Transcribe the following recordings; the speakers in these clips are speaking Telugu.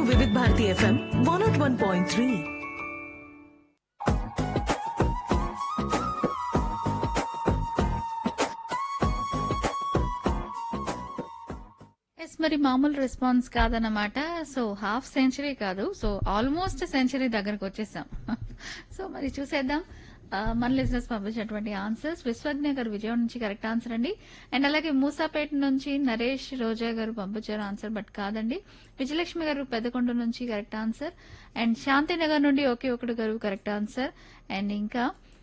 వివిధ భారతి ఎఫ్ఎం 101.3. ఎస్ మరి మామూలు రెస్పాన్స్ కాదన్నమాట. సో హాఫ్ సెంచరీ కాదు, సో ఆల్మోస్ట్ సెంచరీ దగ్గరకు వచ్చేసాం. సో మరి చూసేద్దాం మన లిజినెస్ పంపించినటువంటి ఆన్సర్స్. విశ్వజ్ఞ గారు విజయవాడ నుంచి కరెక్ట్ ఆన్సర్ అండి. అండ్ అలాగే మూసాపేట నుంచి నరేష్ రోజా గారు పంపించారు ఆన్సర్, బట్ కాదండి. విజయలక్ష్మి గారు పెద్దకొండ నుంచి కరెక్ట్ ఆన్సర్. అండ్ శాంతినగర్ నుండి ఒకే ఒకటి గారు కరెక్ట్ ఆన్సర్. అండ్ ఇంకా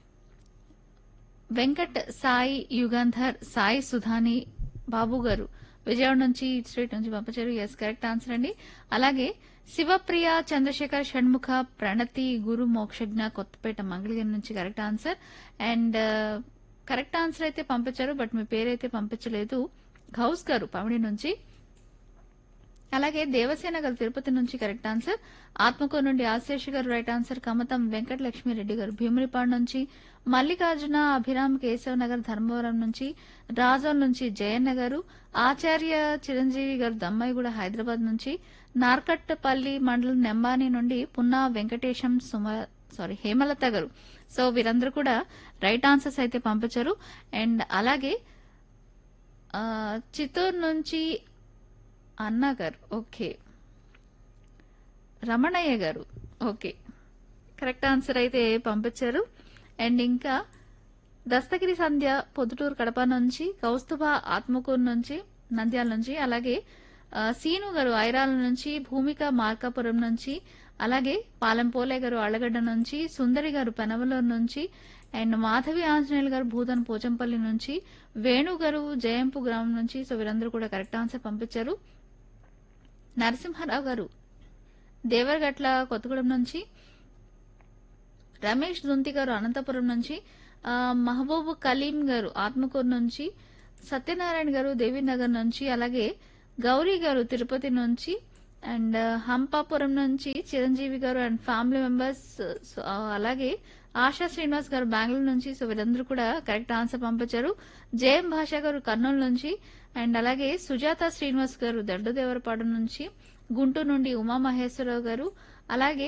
వెంకట్ సాయి యుగంధర్ సాయి సుధాని బాబు గారు విజయవాడ నుంచి స్ట్రీట్ నుంచి పంపించారు. ఎస్ కరెక్ట్ ఆన్సర్ అండి. అలాగే శివప్రియ చంద్రశేఖర్ షణ్ముఖ ప్రణతి గురు మోక్షజ్ఞ కొత్తపేట మంగళగిరి నుంచి correct answer. And correct answer అయితే పంపించారు, బట్ మీ పేరైతే పంపించలేదు. గౌస్ గారు పమిడి నుంచి. అలాగే దేవసేన గారు తిరుపతి నుంచి కరెక్ట్ ఆన్సర్. ఆత్మకూరు నుండి ఆశేష్ గారు రైట్ ఆన్సర్. కమతం వెంకట లక్ష్మీరెడ్డి గారు భీమునిపాడు నుంచి. మల్లికార్జున అభిరామ్ కేశవ్ నగర్ ధర్మవరం నుంచి. రాజోల్ నుంచి జయన్న గారు. ఆచార్య చిరంజీవి గారు దమ్మాయిగూడ హైదరాబాద్ నుంచి. నార్కట్పల్లి మండలం నెంబాని నుండి పున్నా వెంకటేశం హేమలత గారు. సో వీరందరూ కూడా రైట్ ఆన్సర్స్ అయితే పంపించారు. అండ్ అలాగే చిత్తూరు నుంచి అన్నా గారు, ఓకే. రమణయ్య గారు, ఓకే, కరెక్ట్ ఆన్సర్ అయితే పంపించారు. అండ్ ఇంకా దస్తగిరి సంధ్య పొద్దుటూరు కడప నుంచి. కౌస్తుభ ఆత్మకూరు నుంచి నంద్యాల నుంచి. అలాగే సీను గారు ఐరాల నుంచి. భూమిక మార్కాపురం నుంచి. అలాగే పాలెంపోలే గారు అళ్లగడ్డ నుంచి. సుందరి గారు పెనవలూరు నుంచి. అండ్ మాధవి ఆంజనేయులు గారు భూదన్ పోచంపల్లి నుంచి. వేణు గారు జయంపు గ్రామం నుంచి. సో వీరందరూ కూడా కరెక్ట్ ఆన్సర్ పంపించారు. నరసింహారావు గారు దేవరగట్ల కొత్తగూడెం నుంచి. రమేష్ దుంతి గారు అనంతపురం నుంచి. మహబూబ్ కలీం గారు ఆత్మకూరు నుంచి. సత్యనారాయణ గారు దేవీనగర్ నుంచి. అలాగే గౌరీ గారు తిరుపతి నుంచి. అండ్ హంపాపురం నుంచి చిరంజీవి గారు అండ్ ఫ్యామిలీ మెంబర్స్. అలాగే ఆశా శ్రీనివాస్ గారు బెంగళూరు నుంచి. సో వీరందరూ కూడా కరెక్ట్ ఆన్సర్ పంపించారు. జయం భాష గారు కర్నూలు నుంచి. అండ్ అలాగే సుజాత శ్రీనివాస్ గారు దడ్డదేవరపాడు నుంచి. గుంటూరు నుండి ఉమామహేశ్వరరావు గారు. అలాగే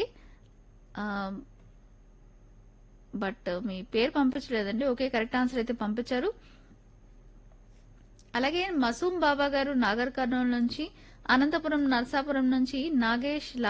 బట్ మీ పేరు పంపించలేదండి. ఓకే, కరెక్ట్ ఆన్సర్ అయితే పంపించారు. అలాగే మసూమ్ బాబా గారు నాగర్ కర్నూలు నుంచి. అనంతపురం నర్సాపురం నుంచి నాగేష్